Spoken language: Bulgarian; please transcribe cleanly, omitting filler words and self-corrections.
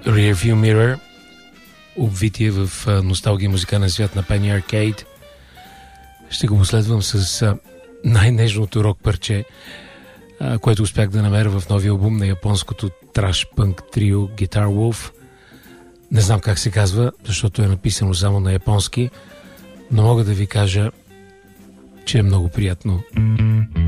Rearview Mirror, обвитие в носталгия музикален свят на Penny Arcade. Ще го последвам с най-нежното рок парче, което успях да намеря в новия албум на японското траш-пънк трио Guitar Wolf. Не знам как се казва, защото е написано само на японски, но мога да ви кажа, че е много приятно.